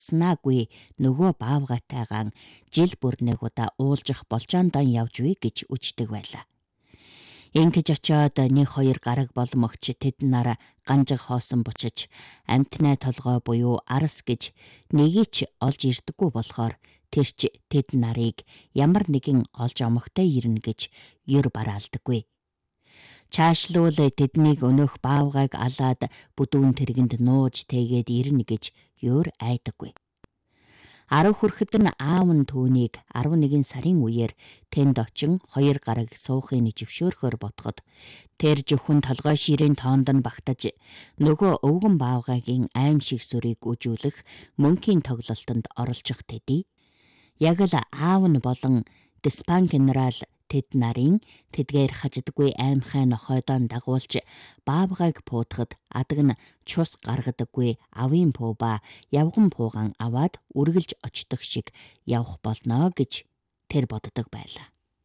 санаагүй нөгөө баавгайтайгаан жил бүр нэг удаа уулзах болжондоо явж буй гэж үждэг байлаа. Ингэж очиод 1-2 гараг боломогч тэд нараа ганжиг хоосон бучиж амтнай толгой буюу арас гэж нэгийг ч олж ирдэггүй болохоор тэрч тэд нарыг ямар нэгэн олж омогтой ирнэ гэж юр бараалдаггүй. Чаашлуул тэднийг өнөөх баавгайг алаад бүдүүн тэргэнд нууж тэгээд ирнэ гэж юр айдаггүй. 10 хүрэхэд нь аав нь түүнийг 11 сарын үеэр тэнд очин 2 гараг суухын жившөөрөхөр ботход тэр зөвхөн толгой ширийн тоонд нь багтаж нөгөө өвгөн баавгайгийн аим шиг сүрийг үжүүлэх мөнхийн тоглолтод оролцох тэдий. Яг л аав нь болон Диспан генерал тэд нарын тэдгээр хаждаггүй аймхай нохойдон дагуулж баавгайг пуутахад адаг нь чус гаргадаггүй авийн пуу ба явган пуугаан аваад үргэлж очдог шиг явах болно гэж тэр боддог байлаа.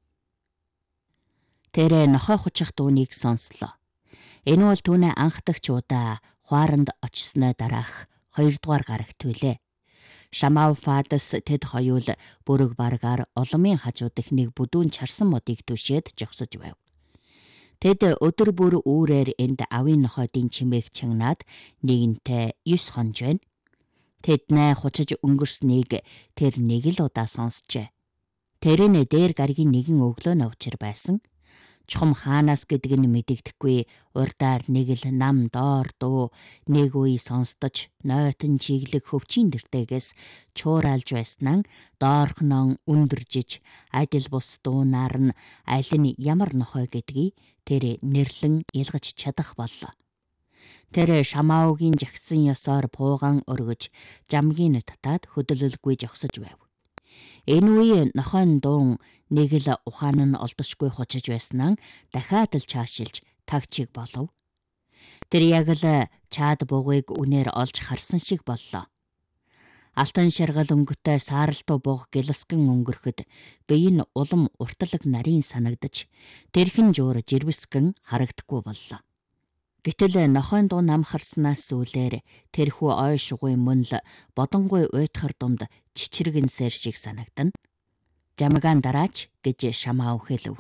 Тэр нохой хучих дуунийг сонслоо. Энэ бол түүний анх дахь удаа хуаранд очсны дараах 2 дугаар гарагт билээ. Шамав Фадас тэд хоёул бүрэг баргаар улмын хажууд их нэг бүдүүн чарсан модыг түшээд жогсож байв. Тэд өдөр бүр үүрээр энд авийн нохойдын чимээг чагнаад нэгэнтээ 9 хонж байна. Тэднээ хучиж өнгөрснийг тэр нэг л удаа сонсчээ. Тэр нь дээр гаргийн нэгэн өглөө навчир байсан. Чухам хаанаас гэдэг нь мэдэгдэхгүй урдаар нэг л нам доор дуу нэг үе сонсдож нойтон чиглэг хөвчийн дэртэгээс чууралж байснаа доорхнон өндөржиж адил бус дуунаар нь аль нь ямар нохой гэдгийг тэр нэрлэн ялгаж чадах боллоо. Тэр Шамаугийн жагсан ёсоор пуугаан өргөж жамгийн татаад хөдөлөлгүй жогсож байв. Энэ үе нохойн дуун нэг л ухаан нь олдошгүй хучиж байснаа дахиад л чаашилж тагчиг болов. Тэр яг л чаад бугыг үнээр олж харсан шиг боллоо. Алтан шаргал өнгөтэй сааралтуу буг гэлэскэн өнгөрөхөд бие нь улам уртлаг нарийн санагдаж тэрхэн жуур жирвэскэн харагдахгүй боллоо. Гэтэл нохойн дуу нам харснаас сүүлээр тэрхүү ой шугуй мөн л бодонгуй уйтхар думд чичрэгэнсээр шиг санагдана. Жамгаан дараач гэж Шамав хэлв.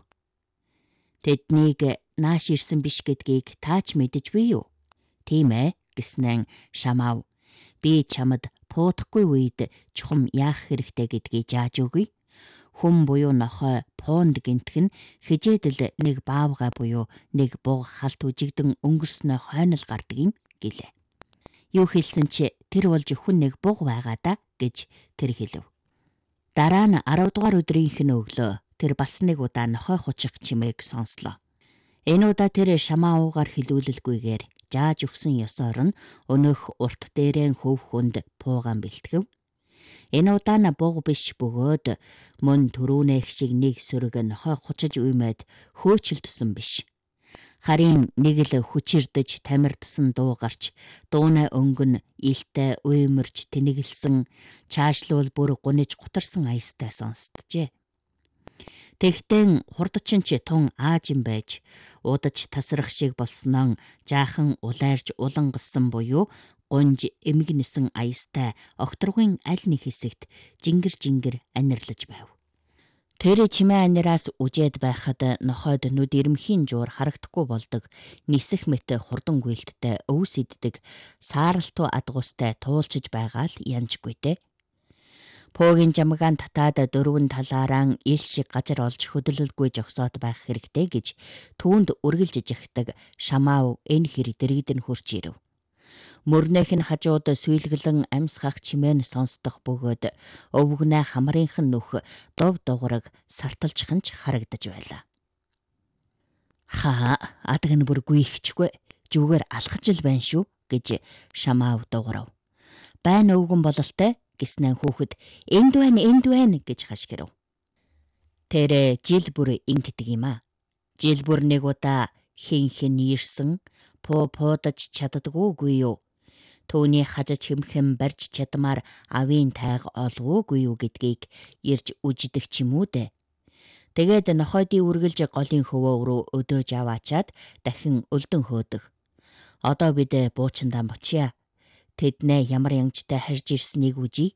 Тэднийг нааш ирсэн биш гэдгийг таач мэдэж буй юу? Тийм ээ гэснээр Шамав би чамд пуутахгүй үед чухам яах хэрэгтэй гэдгийг зааж өгье. Хүм буюу нохой пуунд гинтхэн хижээдэл нэг баавгай буюу нэг буг халт үжигдэн өнгөрснөө хойнол гардаг юм гэлээ. Юу хэлсэн чи тэр бол зөвхөн нэг буг байгаа да гэж тэр хэлв. Дараа нь 10 дугаар өдрийнх нь өглөө тэр бас нэг удаа нохой хучих чимээг сонслоо. Энэ удаа тэр Шамаугаар хэлүүлэлгүйгээр зааж өгсөн ёсоор нь өнөөх урт дээрээ хөв хүнд пуугаан бэлтгэв. Энэ удаа на буг биш бөгөөд мөн түрүүнийх шиг нэг сөрөг нохой хучиж уймээд хөөчөлдсөн биш. Харин нэг л хүчирдэж тамирдсан дуу гарч дууны өнгөн илтэй уймэрч тэнэглсэн чаашлуул бүр гуниж гутарсан аястай сонсджээ. Тэгтэн хурдчин ч тун аажин байж удаж тасрах шиг болсноо жаахан улайрж улангассан буюу гунж эмгэнэсэн аястай огторгын аль нэг хэсэгт жингэр анирлаж байв. Тэр чимээ анираас үжээд байхад нохойд нүд ирмхийн жуур харагдахгүй болдог нисэх мэт хурдан гүйлттэй өвс иддэг сааралтуу адгуустай туулчиж байгаа л янжгүйтэй. Пуугийн жамгаан татаад дөрвөн талаараа ил шиг газар олж хөдөлөлгүй жогсоод байх хэрэгтэй гэж түүнд үргэлж ижихдэг Шамав энэ хэрэг дэрэгдэн хурж ирэв. Мөрнөх нь хажууд сүйлгэлэн амьсгах чимээ нь сонсдох бөгөөд өвгнээ хамрынхан нүх дов дуграг сарталжхан ч харагдаж байлаа. Хаа адаг нь бүр гүйхчгүй зүгээр алхаж л байна шүү гэж Шамав дуурав. Байна өвгөн бололтой гэснээр хүүхэд энд байна гэж хашгирав. Тэр жил бүр ингэдэг юм а. Жил бүр нэг удаа хин ирсэн пуудаж чаддаггүй юу? Төвний хажиж хэмхэм барьж чадмаар авийн тайг олвоогүй юу гэдгийг ирж үждэг ч юм уу дээ. Тэгээд нохойдын үргэлж голын хөвөө рүү өдөөж аваачаад дахин өлдөн хөөдөг. Одоо бид буучиндаа бочия. тэднээ ямар янжтай харж ирснийг үжий.